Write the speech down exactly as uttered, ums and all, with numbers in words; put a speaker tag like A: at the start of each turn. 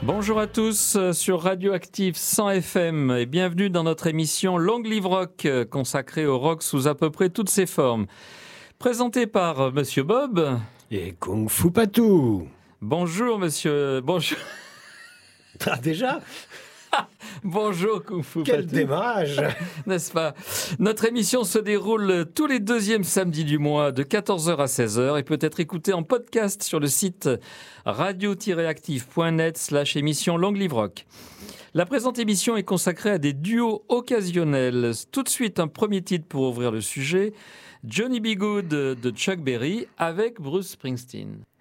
A: Bonjour à tous sur Radioactive cent F M et bienvenue dans notre émission Long Live Rock consacrée au rock sous à peu près toutes ses formes. Présentée par Monsieur Bob
B: et Kung Fu Patou.
A: Bonjour Monsieur... Bonjour...
B: Ah, déjà
A: Bonjour Kung Fu
B: Quel
A: Patou.
B: démarrage.
A: N'est-ce pas? Notre émission se déroule tous les deuxièmes samedis du mois de quatorze heures à seize heures et peut être écoutée en podcast sur le site radio-active point net slash émission Long Live Rock. La présente émission est consacrée à des duos occasionnels. Tout de suite, un premier titre pour ouvrir le sujet, Johnny B. Good de Chuck Berry avec Bruce Springsteen.